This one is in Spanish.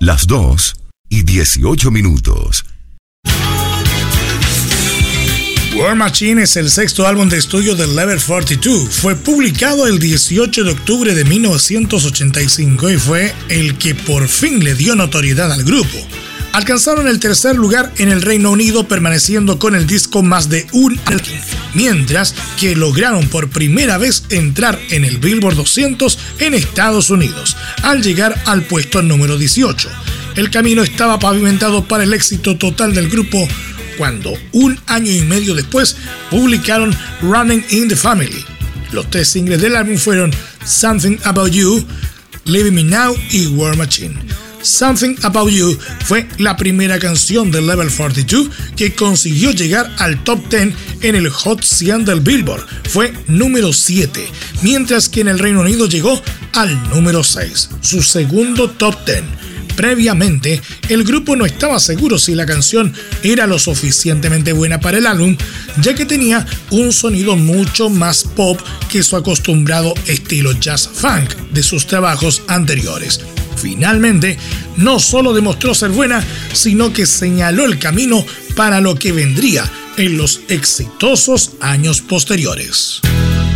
Las 2:18. War Machine es el sexto álbum de estudio de Level 42. Fue publicado el 18 de octubre de 1985 y fue el que por fin le dio notoriedad al grupo. Alcanzaron el tercer lugar en el Reino Unido, permaneciendo con el disco más de un año, mientras que lograron por primera vez entrar en el Billboard 200 en Estados Unidos, al llegar al puesto número 18. El camino estaba pavimentado para el éxito total del grupo cuando, un año y medio después, publicaron Running in the Family. Los tres singles del álbum fueron Something About You, Leave Me Now y War Machine. Something About You fue la primera canción de Level 42 que consiguió llegar al top 10 en el Hot 100 del Billboard. Fue número 7, mientras que en el Reino Unido llegó al número 6, su segundo top 10. Previamente, el grupo no estaba seguro si la canción era lo suficientemente buena para el álbum, ya que tenía un sonido mucho más pop que su acostumbrado estilo jazz funk de sus trabajos anteriores. Finalmente, no solo demostró ser buena, sino que señaló el camino para lo que vendría en los exitosos años posteriores.